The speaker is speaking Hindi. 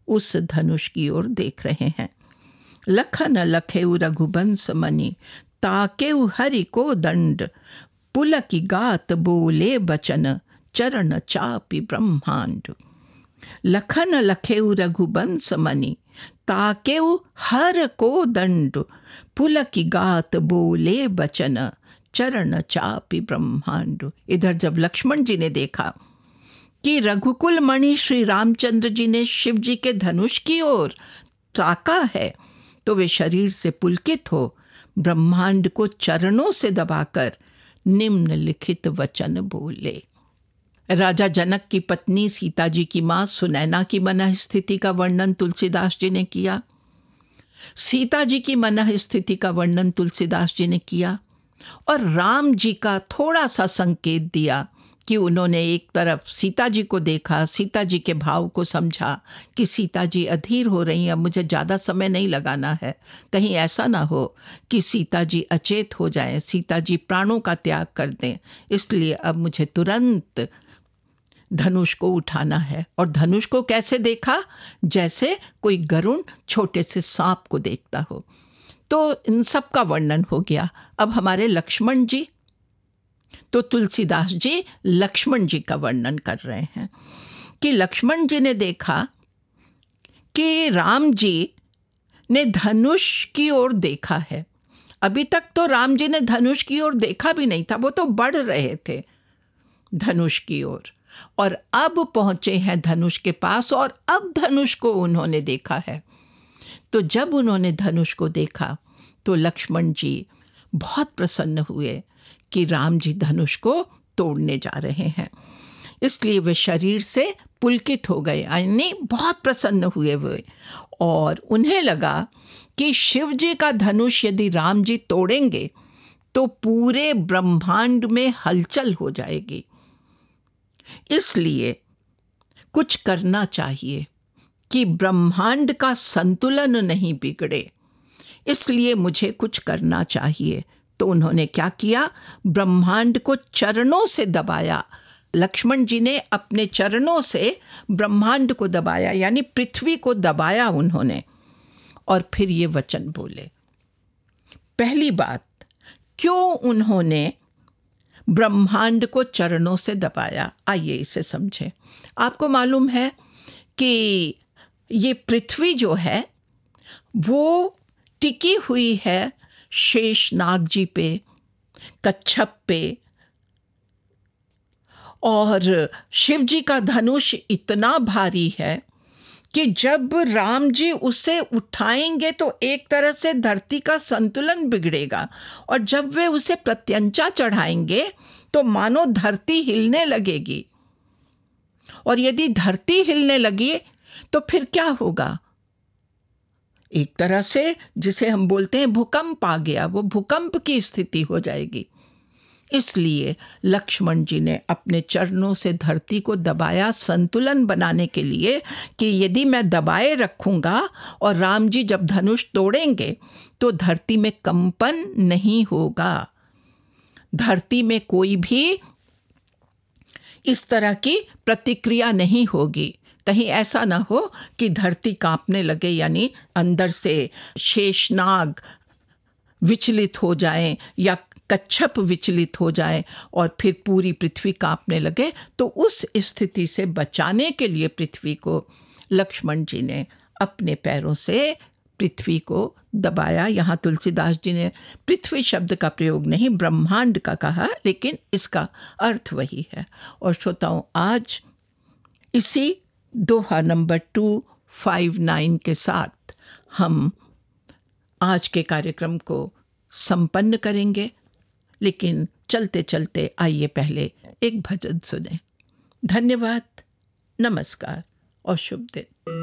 उस धनुष की ओर देख रहे हैं। लखन लखेउ रघुबंश मणि, ताकेउ हरि को दंड, पुलकी गात बोले बचन, चरण चापि ब्रह्मांड। लखन लखेउ रघुबंश मणि, ताकेउ हर को दंड, पुलकी गात बोले बचन, चरण चापि ब्रह्मांड। इधर जब लक्ष्मण जी ने देखा कि रघुकुल मणि श्री रामचंद्र जी ने शिव जी के धनुष की ओर ताका है, तो वे शरीर से पुलकित हो ब्रह्मांड को चरणों से दबाकर निम्नलिखित वचन बोले। राजा जनक की पत्नी सीता जी की मां सुनैना की मन स्थिति का वर्णन तुलसीदास जी ने किया। सीता जी की मन स्थिति का वर्णन तुलसीदास जी ने किया और राम जी का थोड़ा सा संकेत दिया कि उन्होंने एक तरफ सीता जी को देखा, सीता जी के भाव को समझा कि सीता जी अधीर हो रही हैं, अब मुझे ज़्यादा समय नहीं लगाना है, कहीं ऐसा ना हो कि सीता जी अचेत हो जाएं, सीता जी प्राणों का त्याग कर दें, इसलिए अब मुझे तुरंत धनुष को उठाना है। और धनुष को कैसे देखा? जैसे कोई गरुड़ छोटे से सांप को देखता हो। तो इन सब का वर्णन हो गया। अब हमारे लक्ष्मण जी, तो तुलसीदास जी लक्ष्मण जी का वर्णन कर रहे हैं कि लक्ष्मण जी ने देखा कि राम जी ने धनुष की ओर देखा है। अभी तक तो राम जी ने धनुष की ओर देखा भी नहीं था, वो तो बढ़ रहे थे धनुष की ओर, और अब पहुंचे हैं धनुष के पास और अब धनुष को उन्होंने देखा है। तो जब उन्होंने धनुष को देखा तो लक्ष्मण जी बहुत प्रसन्न हुए कि राम जी धनुष को तोड़ने जा रहे हैं, इसलिए वे शरीर से पुलकित हो गए, यानी बहुत प्रसन्न हुए वे। और उन्हें लगा कि शिव जी का धनुष यदि राम जी तोड़ेंगे तो पूरे ब्रह्मांड में हलचल हो जाएगी, इसलिए कुछ करना चाहिए कि ब्रह्मांड का संतुलन नहीं बिगड़े, इसलिए मुझे कुछ करना चाहिए। तो उन्होंने क्या किया? ब्रह्मांड को चरणों से दबाया। लक्ष्मण जी ने अपने चरणों से ब्रह्मांड को दबाया, यानी पृथ्वी को दबाया उन्होंने, और फिर ये वचन बोले। पहली बात, क्यों उन्होंने ब्रह्मांड को चरणों से दबाया? आइए इसे समझें। आपको मालूम है कि ये पृथ्वी जो है वो टिकी हुई है शेषनाग जी पे, कच्छप पे, और शिव जी का धनुष इतना भारी है कि जब राम जी उसे उठाएंगे तो एक तरह से धरती का संतुलन बिगड़ेगा, और जब वे उसे प्रत्यंचा चढ़ाएंगे तो मानो धरती हिलने लगेगी, और यदि धरती हिलने लगी तो फिर क्या होगा? एक तरह से जिसे हम बोलते हैं भूकंप आ गया, वो भूकंप की स्थिति हो जाएगी। इसलिए लक्ष्मण जी ने अपने चरणों से धरती को दबाया संतुलन बनाने के लिए कि यदि मैं दबाए रखूंगा और राम जी जब धनुष तोड़ेंगे तो धरती में कंपन नहीं होगा, धरती में कोई भी इस तरह की प्रतिक्रिया नहीं होगी। कहीं ऐसा ना हो कि धरती कांपने लगे, यानी अंदर से शेषनाग विचलित हो जाएं या कच्छप विचलित हो जाए और फिर पूरी पृथ्वी कांपने लगे। तो उस स्थिति से बचाने के लिए पृथ्वी को लक्ष्मण जी ने अपने पैरों से पृथ्वी को दबाया। यहाँ तुलसीदास जी ने पृथ्वी शब्द का प्रयोग नहीं, ब्रह्मांड का कहा, लेकिन इसका अर्थ वही है। और श्रोताओं, आज इसी दोहा नंबर 259 के साथ हम आज के कार्यक्रम को संपन्न करेंगे, लेकिन चलते चलते आइए पहले एक भजन सुने। धन्यवाद, नमस्कार और शुभ दिन।